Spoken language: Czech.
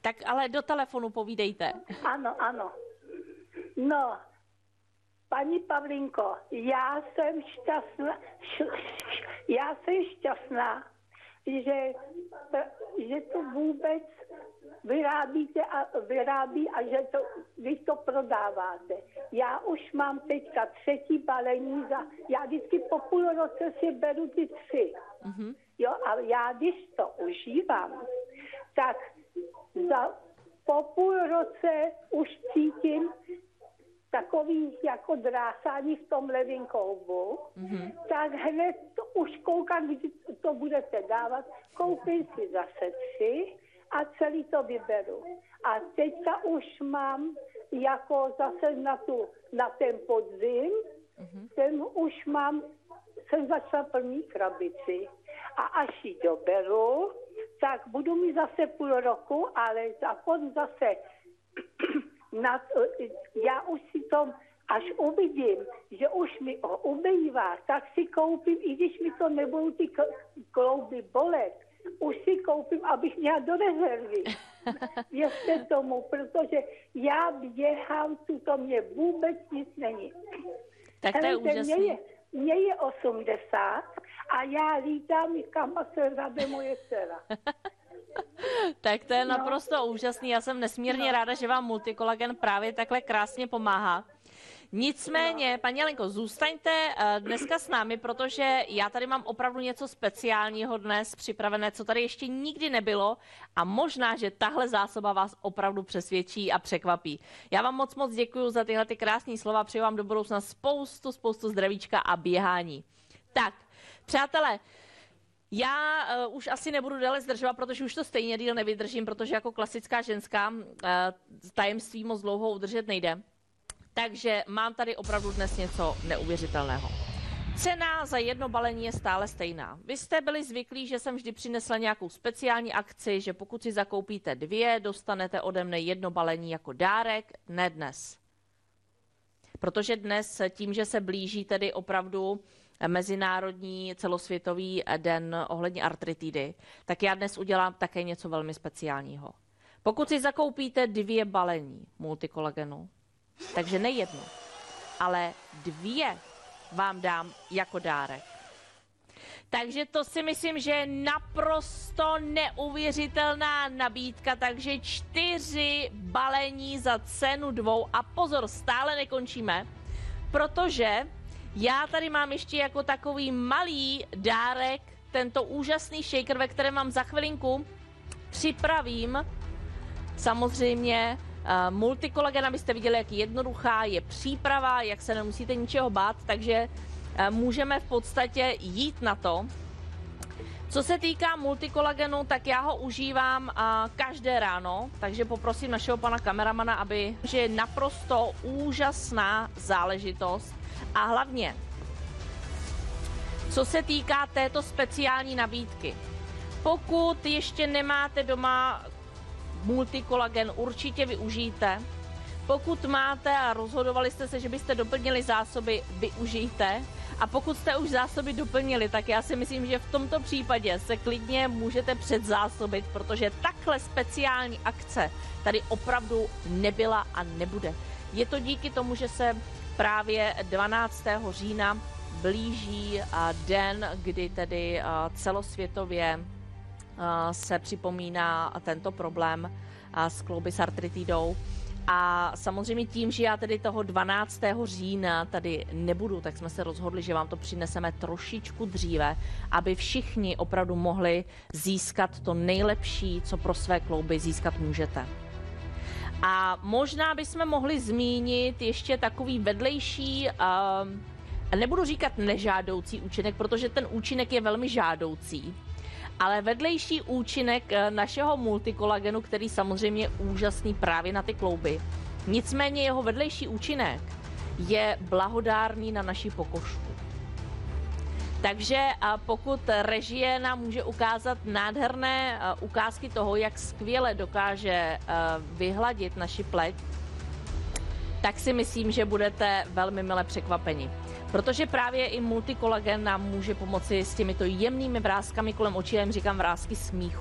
Tak ale do telefonu povídejte. Ano, ano. No, paní Pavlinko, já jsem šťastná, že to vůbec vyrábí a že vy to prodáváte. Já už mám teďka 3. balení já vždycky po půl roce si beru ty 3. Mm-hmm. Jo, a já když to užívám, tak po půl roce už cítím takový jako drásání v tom levém kloubu, tak hned už koukám, když to budete dávat, koupím si zase 3 a celý to vyberu. A teďka už mám jako zase na ten podzim, ten už jsem začala první krabici. A až ji doberu, tak budu mít zase půl roku, ale zase já už si to, až uvidím, že už mi ubývá, tak si koupím, i když mi to nebudou ty klouby bolet, už si koupím, abych měla do rezervy. Věřte tomu, protože já běhám, to mě vůbec nic není. Tak to je úžasný. Mně je 80 a já lítám, kam se zade moje dcera. Tak to je naprosto úžasný. Já jsem nesmírně ráda, že vám Multikolagen právě takhle krásně pomáhá. Nicméně, paní Jelenko, zůstaňte dneska s námi, protože já tady mám opravdu něco speciálního dnes připravené, co tady ještě nikdy nebylo a možná, že tahle zásoba vás opravdu přesvědčí a překvapí. Já vám moc děkuji za tyhle krásné slova, přeju vám do budoucna spoustu zdravíčka a běhání. Tak, přátelé, já už asi nebudu déle zdržovat, protože už to stejně díl nevydržím, protože jako klasická ženská tajemství moc dlouho udržet nejde. Takže mám tady opravdu dnes něco neuvěřitelného. Cena za jedno balení je stále stejná. Vy jste byli zvyklí, že jsem vždy přinesla nějakou speciální akci, že pokud si zakoupíte 2, dostanete ode mne jedno balení jako dárek, ne dnes. Protože dnes tím, že se blíží tedy opravdu Mezinárodní celosvětový den ohledně artritidy, tak já dnes udělám také něco velmi speciálního. Pokud si zakoupíte 2 balení multikolagenu, takže ne jedno, ale 2 vám dám jako dárek. Takže to si myslím, že je naprosto neuvěřitelná nabídka, takže 4 balení za cenu 2 a pozor, stále nekončíme, protože já tady mám ještě jako takový malý dárek, tento úžasný shaker, ve kterém vám za chvilinku připravím samozřejmě multikolagen, abyste viděli, jak jednoduchá je příprava, jak se nemusíte ničeho bát, takže můžeme v podstatě jít na to. Co se týká multikolagenu, tak já ho užívám každé ráno, takže poprosím našeho pana kameramana, že je naprosto úžasná záležitost a hlavně, co se týká této speciální nabídky, pokud ještě nemáte doma multikolagen, určitě využijte. Pokud máte a rozhodovali jste se, že byste doplnili zásoby, využijte. A pokud jste už zásoby doplnili, tak já si myslím, že v tomto případě se klidně můžete předzásobit, protože takhle speciální akce tady opravdu nebyla a nebude. Je to díky tomu, že se právě 12. října blíží den, kdy tedy celosvětově se připomíná tento problém s klouby s artritidou. A samozřejmě tím, že já tedy toho 12. října tady nebudu, tak jsme se rozhodli, že vám to přineseme trošičku dříve, aby všichni opravdu mohli získat to nejlepší, co pro své klouby získat můžete. A možná bychom mohli zmínit ještě takový vedlejší, nebudu říkat nežádoucí účinek, protože ten účinek je velmi žádoucí, ale vedlejší účinek našeho multikolagenu, který samozřejmě je úžasný právě na ty klouby. Nicméně jeho vedlejší účinek je blahodárný na naši pokožku. Takže pokud režie nám může ukázat nádherné ukázky toho, jak skvěle dokáže vyhladit naši pleť, tak si myslím, že budete velmi mile překvapeni. Protože právě i multikolagen nám může pomoci s těmito jemnými vráskami kolem očí, já jim říkám vrásky smíchu.